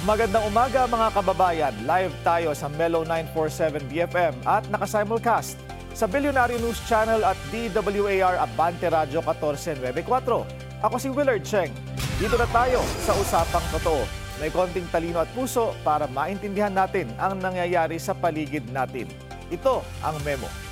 Magandang umaga mga kababayan. Live tayo sa Mellow 947 BFM at naka-simulcast sa Bilyonaryo News Channel at DWAR Abante Radio 1494. Ako si Willard Cheng. Dito na tayo sa Usapang Totoo. May konting talino at puso para maintindihan natin ang nangyayari sa paligid natin. Ito ang memo.